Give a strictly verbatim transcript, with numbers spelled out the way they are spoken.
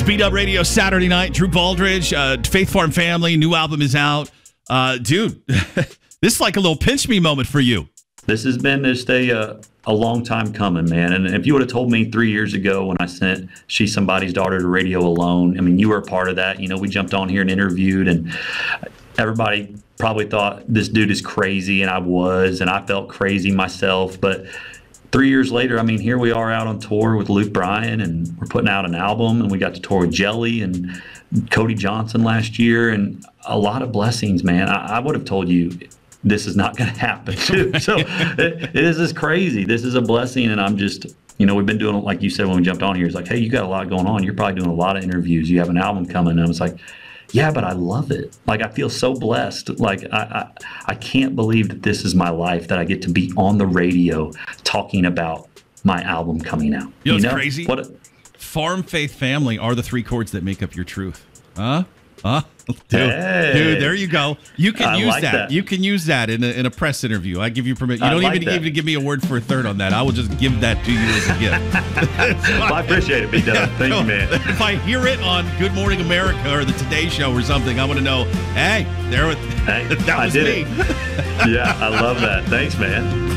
Speed Up Radio Saturday night. Drew Baldridge, uh, Faith Farm Family, new album is out. Uh, dude, this is like a little pinch me moment for you. This has been just a uh, a long time coming, man. And if you would have told me three years ago when I sent She's Somebody's Daughter to radio alone, I mean, you were a part of that. You know, we jumped on here and interviewed, and everybody probably thought this dude is crazy, and I was, and I felt crazy myself. But three years later, I mean, here we are out on tour with Luke Bryan, and we're putting out an album, and we got to tour with Jelly and Cody Johnson last year, and a lot of blessings, man. I, I would have told you this is not going to happen, too. So it, this is crazy. This is a blessing, and I'm just, you know, we've been doing, like you said when we jumped on here, it's like, hey, you got a lot going on. You're probably doing a lot of interviews. You have an album coming, and I was like, yeah, but I love it. Like, I feel so blessed. Like, I, I I can't believe that this is my life, that I get to be on the radio talking about my album coming out. You know what's you know? crazy? What a, Farm, faith, family are the three chords that make up your truth. Huh? Huh? Dude, Hey. dude, there you go. You can I use like that. that. You can use that in a, in a press interview. I give you permission. You I don't like even that. need to give me a word for a third on that. I will just give that to you as a gift. well, I appreciate it, B-Dub. Thank No, you, man. If I hear it on Good Morning America or the Today Show or something, I want to know, hey, there, Hey, that I was did me. it. Yeah, I love that. Thanks, man.